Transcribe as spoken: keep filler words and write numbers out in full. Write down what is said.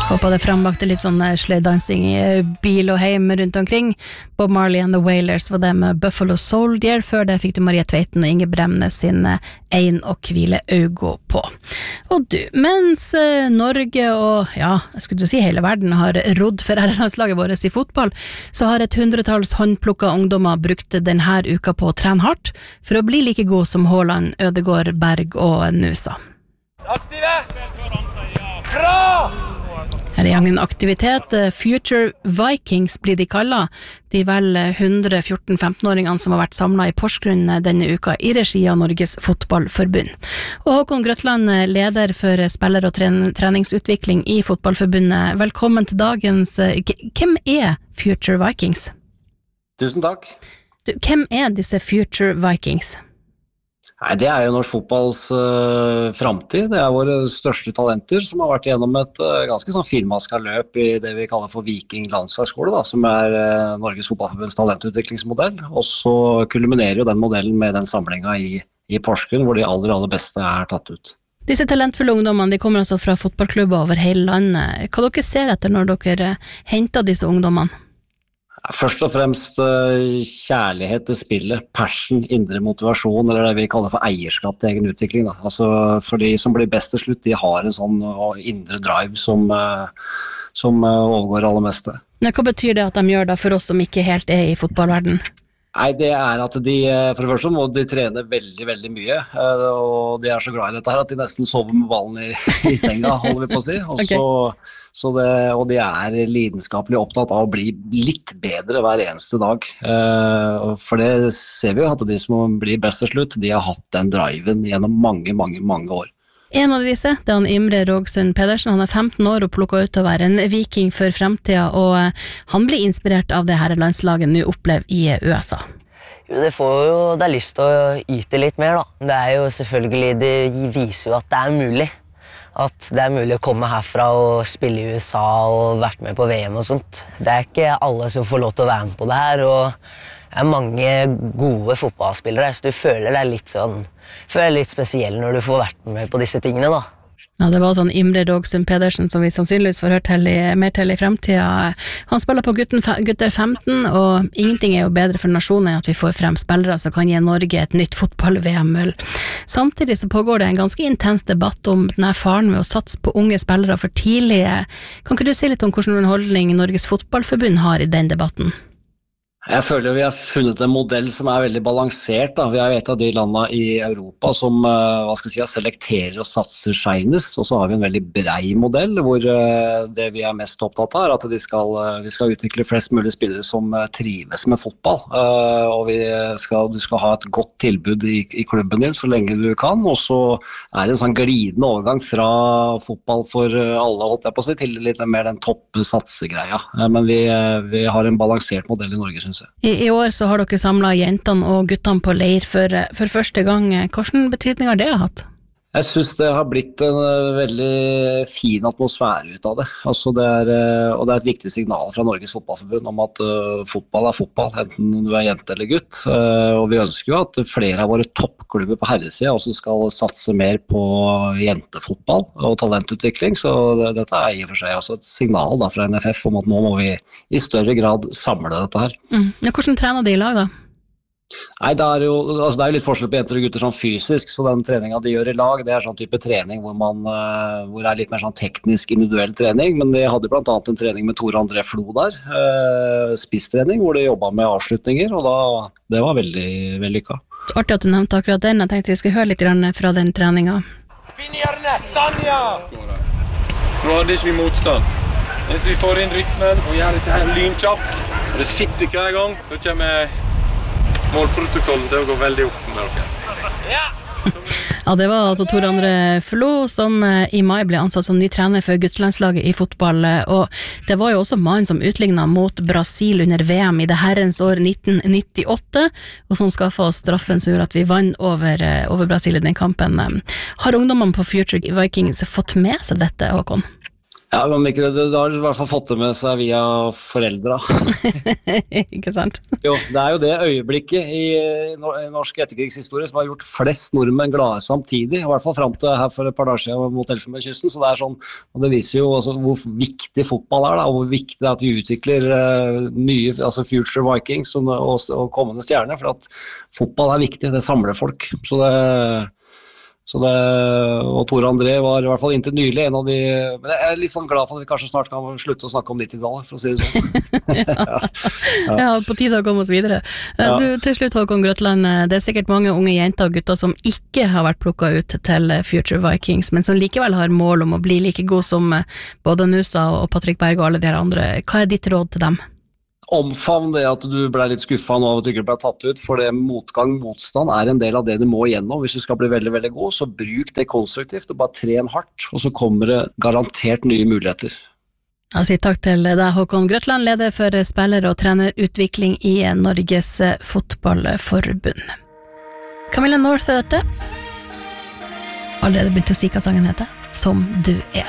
Håper det frambakte litt sånn sløydansing i bil og heim rundt omkring. Bob Marley and the Wailers var det med Buffalo Soldier. Før det fikk du Maria Tveiten og Inge Bremnes sin Ein og hvile augo på. Og du, mens Norge og, ja, jeg skulle si hele verden har rodd for herrelandslaget vårt i fotball, så har et hundretalls håndplukka ungdommer brukt denne uka på å trene hardt for å bli like god som Haaland, Ødegaard, Berg og Nusa. Aktive! Bra! Her er en aktivitet. Future Vikings blir de kallet. De vel hundre fjorten-femten-åringene som har vært samlet i Porsgrunn denne uka i regi av Norges Fotballforbund. Og Håkon Grøtland, leder for spiller- og treningsutvikling i Fotballforbundet. Velkommen til dagens. Hvem er Future Vikings? Tusen takk. Du, hvem er disse Future Vikings? Nei, det er jo norsk fotballs uh, fremtid. Det er våre største talenter som har vært gjennom et uh, ganske sånn finmasket løp i det vi kaller for Viking landslagsskole, da, som er uh, Norges Fotballforbunds talentutviklingsmodell. Og så kulminerer jo den modellen med den samlingen i, i Porsgrunn, hvor de aller, aller beste er tatt ut. Disse talentfulle ungdommene de kommer altså fra fotballklubber over hele landet. Hva dere ser etter når dere henter disse ungdommene? Først og fremst kjærlighet til spillet, passion, indre motivasjon, eller det vi kaller for eierskap til egen utvikling. Da. Altså, for de som blir best til slutt, de har en sånn indre drive som, som overgår aller meste. Men hva betyr det at de gjør da for oss som ikke helt er i fotballverden? Nei, det er at de, for det første må de trene veldig, veldig mye, og de er så glad i dette her at de nesten sover med ballen i, i senga, holder vi på å si. Og så, okay. så det, og de er lidenskapelig opptatt av å bli litt bedre hver eneste dag. For det ser vi jo at de som blir best til slutt, de har hatt den driven gjennom mange, mange, mange år. En av disse, det er han Imre Rågsund Pedersen. Han er femten år og plukket ut til å være en viking for fremtiden, og han blir inspirert av det her landslaget nå opplever i U S A. Jo, det får jo, det er lyst til å yte litt mer da. Det er jo selvfølgelig, det viser jo at det er mulig. At det er mulig å komme herfra og spille i U S A og vært med på V M og sånt. Det er ikke alle som får lov til å være med på det her, og det er mange gode fotballspillere, så du føler deg litt sånn, føler deg litt spesiell når du får vært med på disse tingene da. Ja, det var sånn Imre Rågsund Pedersen som vi sannsynligvis får høre mer til i fremtiden. Han spiller på gutten, gutter femten, og ingenting er jo bedre for nasjonen enn at vi får frem spillere som kan gi Norge et nytt fotball-V M-øl. Samtidig så pågår det en ganske intens debatt om denne faren med å satse på unge spillere for tidlig. Kan ikke du si litt om hvordan holdning Norges Fotballforbund har i den debatten? Jeg føler vi har funnet en modell som er veldig balansert. Da. Vi er et av de landene i Europa som hva skal jeg si, selekterer og satser senest, og så har vi en veldig brei modell hvor det vi er mest opptatt av er at de skal, vi skal utvikle flest mulig spillere som trives med fotball, og vi skal, du skal ha et godt tilbud i, i klubben din så lenge du kan, og så er det en sånn glidende overgang fra fotball for alle, holdt jeg på å si, til litt mer den toppe satsegreia. Men vi, vi har en balansert modell i Norge, synes jeg. I, I år så har dere samlet jentene og guttene på leir for, for første gang. Hvilken betydning har det hatt? Jeg synes det har blitt en veldig fin atmosfære ut av det. Altså det er, og det er et viktig signal fra Norges Fotballforbund om at uh, fotball er fotball, enten du er jente eller gutt. Uh, og vi ønsker jo at flere av våre toppklubber på herresiden også skal satse mer på jentefotball og talentutvikling. Så det, dette er i og for seg også et signal da, fra N F F om at nå må vi i større grad samle dette her. Mm. Ja, hvordan trener de i lag da? Nei, det er jo altså det er jo litt forskjell på jenter og gutter sånn fysisk, så den treningen de gjør i lag, det er sånn type trening hvor man uh, hvor det er litt mer sånn teknisk individuell trening, men de hadde blant annet en trening med Tore André Flo der, uh, spisstrening, hvor de jobbet med avslutninger, og da, det var veldig vellykket. Så artig at du nevnte akkurat den. Jeg tenkte vi skulle høre litt fra den treningen. Finjerne, Sanja! Nå hadde ikke vi motstand. Hvis vi får inn rytmen og gjør dette her lynkjapt, og det sitter hver gang, så kommer målprotokollen til å gå veldig opp med dere. Ja! Ja, det var altså Tor André Flo som i mai ble ansatt som ny trener for guttelandslaget i fotball, og det var jo også mannen som utlignet mot Brasil under V M i det herrens år nitten nittiåtte, og som skaffet oss straffen som gjorde at vi vann over, over Brasil i den kampen. Har ungdommene på Future Vikings fått med seg dette, Håkon? Ja, men ikke, det, det har i hvert fall fått det med seg via foreldra. Ikke sant? Jo, det er jo det øyeblikket i, i norsk etterkrigshistorie som har gjort flest nordmenn glade samtidig, i hvert fall frem til her for et par dager siden mot Elfenbenskysten, så det er sånn, og det viser jo altså, hvor viktig fotball er da, og hvor viktig det er at vi utvikler uh, nye, altså Future Vikings og, og, og kommende stjerner, for at fotball er viktig, det samler folk, så det Så det, og Tore André var i hvert fall inntil nylig en av de, men jeg er litt sånn glad for at vi kanskje snart kan slutte å snakke om nittitallet, for å si det sånn. ja. Ja. ja, på tide å komme oss videre. Ja. Du, til slutt Håkon Grøtland, det er sikkert mange unge jenter og gutter som ikke har vært plukket ut til Future Vikings, men som likevel har mål om å bli like god som både Nusa og Patrick Berg og alle de andre. Hva er ditt råd til dem? Omfavn det at du ble litt skuffet nå av at du ikke ble tatt ut, for det motgang, motstand er en del av det du må igjennom. Hvis du skal bli veldig, veldig god, så bruk det konstruktivt og bare tren hardt, og så kommer det garantert nye muligheter. Jeg sier takk til deg, Håkon Grøtland, leder for spiller- og trenerutvikling i Norges fotballforbund. Camilla North er dette. Allerede begynt å si hva sangen heter. Som du er.